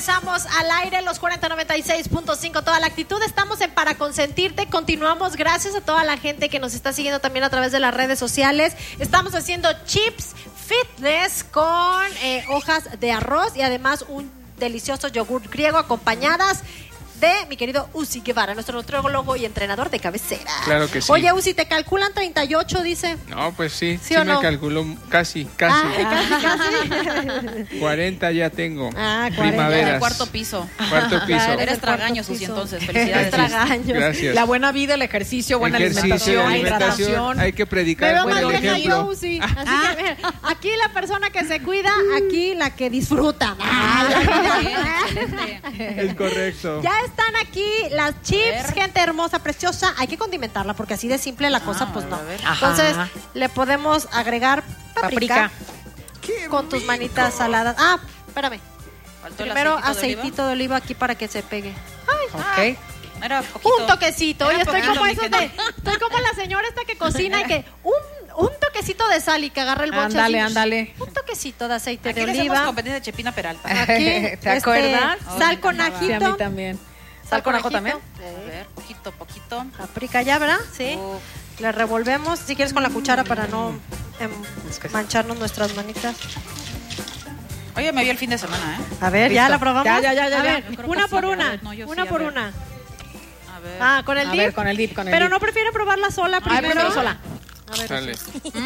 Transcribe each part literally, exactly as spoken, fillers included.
regresamos al aire, los cuarenta noventa y seis punto cinco, toda la actitud. Estamos en Para Consentirte. Continuamos, gracias a toda la gente que nos está siguiendo también a través de las redes sociales. Estamos haciendo chips fitness con eh, hojas de arroz y además un delicioso yogur griego acompañadas de mi querido Uzi Guevara, nuestro nutriólogo y entrenador de cabecera. Claro que sí. Oye, Uzi, ¿te calculan treinta y ocho, dice? No, pues sí, ¿Sí sí, o me no? calculó casi, casi. Ah, casi, casi. cuarenta ya tengo. Ah, cuarenta. Primaveras. El cuarto piso. Cuarto piso. Eres Eres el tragaños, cuarto Susi, piso. entonces. Felicidades. Eres tragaños. Gracias. La buena vida, el ejercicio, buena Ejercicio, alimentación, alimentación, hidratación. hay que predicar Me veo con más el vieja yo, ejemplo. Uzi. Así que, mira, aquí la persona que se cuida, aquí la que disfruta. Ah, Excelente. Es correcto. ya están aquí las chips, gente hermosa, preciosa. Hay que condimentarla porque así de simple la cosa, pues no. a ver. Entonces, Ajá. le podemos agregar paprika, Paprika. con tus manitas saladas. Ah, espérame. Faltó el Primero aceitito de aceitito oliva. de oliva aquí para que se pegue. Ok. Era poquito. Un toquecito. Oye, Era estoy poquito, como mi esos gente. de, estoy como la señora esta que cocina y que un, un toquecito de sal y que agarra el bonche. Ándale, así. ándale. Un toquecito de aceite Aquí de le hacemos oliva. competencia de Chepina Peralta. Aquí, ¿Te este, acuerdas? Sal Oh, con me Sí, a ajito. mí también. ¿Sal con ajo ajito. también? A ver, poquito, poquito. Paprika ya, ¿verdad? Sí. Uf. Le revolvemos, si quieres con la cuchara para no em, mancharnos nuestras manitas. Oye, me vi el fin de semana, ¿eh? A ver, ¿ya Listo. la probamos? Ya, ya, ya, ya, A ya. ver, Yo creo una que por sí, a una. ver, no, yo una sí, a por ver. una. A ver. Ah, con el A dip. ver, con el dip, con el Pero dip. no prefiere probarla sola Ay, primero. primero sola. A ver, Sale.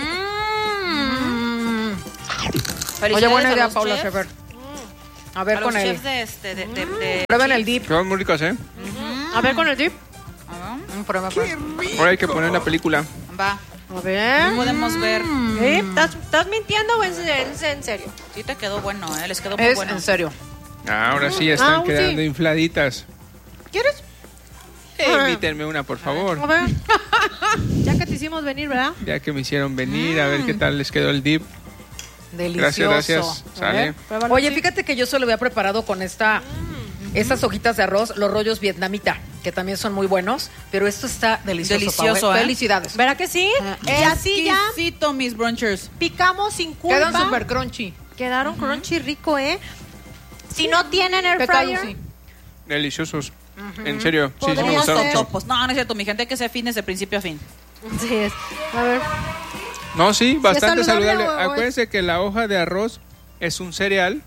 Mm. Oye, Felicidades buena a idea, los Paula chefs. Shepherd. A A ver, los con el... chefs de este, de, de, de- Prueben el dip. Son muy ricos, ¿eh? a ver con el dip. A Mm, prueba, prueba. Ahora hay que poner la película. ver, va. A ver. Podemos ver. ¿Sí? ¿Estás, estás mintiendo o es, es en serio? Sí te quedó bueno, ¿eh? Les quedó muy Es bueno. en serio. Ahora sí están Ah, sí. quedando infladitas. ¿Quieres? Eh, Ah. invítenme una, por favor. A ver. Ya que te hicimos venir, ¿verdad? Ya que me hicieron venir, a ver qué tal les quedó el dip. Delicioso. Gracias, gracias. A Sale. ver, pruébalo. Oye, fíjate que yo se lo había preparado con esta, estas hojitas de arroz, los rollos vietnamita, que también son muy buenos, pero esto está delicioso. Delicioso, Pau, ¿eh? Felicidades. ¿Verdad que sí? Y así ya Exquisito, mis brunchers. picamos sin culpa. Quedan súper crunchy. Quedaron crunchy rico, ¿eh? Si no tienen air ¿Qué tal, fryer, Lucy? Deliciosos. En serio, sí, sí me Podría gustaron ser. mucho. Topos. No, no es cierto, mi gente, hay que ser fines de principio a fin. sí es. A ver. No, sí, bastante saludable saludable. o- o es- Acuérdense que la hoja de arroz es un cereal,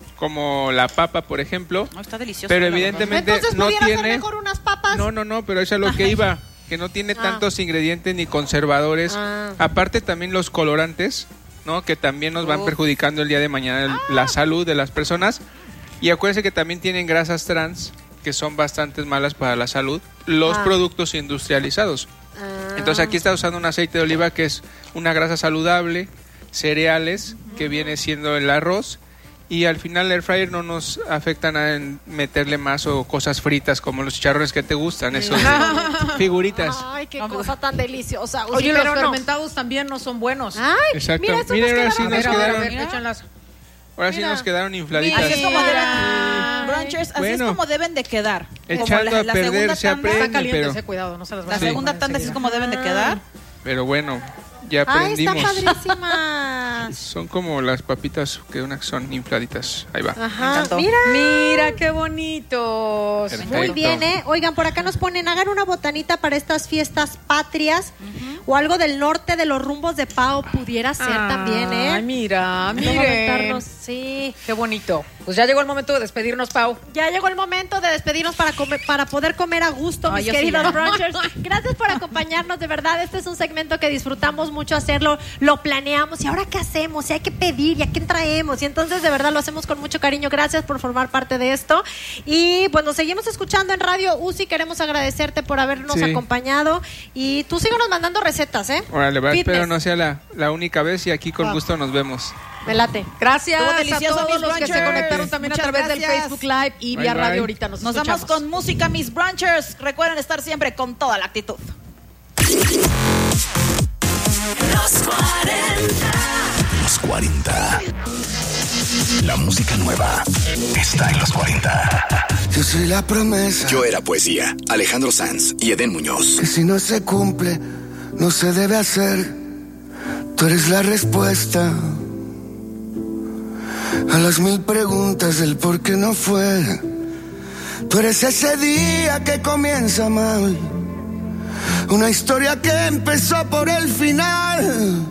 como la papa, por ejemplo. No, está delicioso. Pero la verdad. evidentemente Entonces no pudiera ser tiene... mejor unas papas. No, no, no, pero eso es lo que iba, que no tiene Ah. tantos ingredientes ni conservadores. Ah. Aparte también los colorantes, ¿no? Que también nos van Uf. perjudicando el día de mañana el- la salud de las personas. Y acuérdense que también tienen grasas trans, que son bastante malas para la salud, los Ah. productos industrializados. Ah. Entonces aquí está usando un aceite de oliva que es una grasa saludable, cereales, que viene siendo el arroz, y al final el air fryer no nos afecta nada en meterle más o cosas fritas como los chicharrones que te gustan, esos de figuritas. Ay, qué cosa tan deliciosa. Uy, Oye, los pero no. fermentados también no son buenos. Ay, Exacto. mira, estos Mira, nos ahora sí quedaron nos a ver, a ver, a quedaron- ver, échanlas. Ahora sí Mira. nos quedaron infladitas. Así es como Mira. deben, brunchers, así Bueno. es como deben de quedar. Como Echando la, a la perder segunda se tanda, aprende. Están calientes, pero- eh, cuidado, no se las La van a Sí. segunda poner tanda así es enseguida. como deben de quedar. Pero bueno, ya Ay, están aprendimos. padrísimas. Son como las papitas que unas son infladitas. Ahí va. Ajá, encantó. mira. Mira qué bonitos. Perfecto. Muy bien, ¿eh? Oigan, por acá nos ponen, hagan una botanita para estas fiestas patrias o algo del norte de los rumbos de Pau pudiera ser también, ¿eh? Ay, mira, Vamos a miren. aventarnos, sí. Qué bonito. Pues ya llegó el momento de despedirnos, Pau. Ya llegó el momento de despedirnos para comer, para poder comer a gusto, Ay, mis yo sí queridos ya. brunchers. Gracias por acompañarnos, de verdad. Este es un segmento que disfrutamos mucho hacerlo, lo planeamos. ¿Y ahora qué hacemos? ¿Y hay que pedir? ¿Y a quién traemos? Y entonces, de verdad, lo hacemos con mucho cariño. Gracias por formar parte de esto. Y pues nos seguimos escuchando en Radio Uzi. Queremos agradecerte por habernos Sí. acompañado. Y tú síguenos mandando recetas, ¿eh? Órale, va, Fitness. espero no sea la, la única vez y aquí con Ah. gusto nos vemos. Me late. Gracias Estuvo a delicioso, todos mis los que se brunchers. conectaron también Muchas a través gracias. del Facebook Live y Bye, vía bye. radio ahorita. Nos, Nos escuchamos. vamos con música, mis brunchers. Recuerden estar siempre con toda la actitud. Los cuarenta. Los cuarenta. La música nueva está en los cuarenta. Yo soy la promesa Yo era poesía. Alejandro Sanz y Edén Muñoz. que si no se cumple, no se debe hacer. Tú eres la respuesta. a las mil preguntas del por qué no fue. Tú eres ese día que comienza mal, una historia que empezó por el final.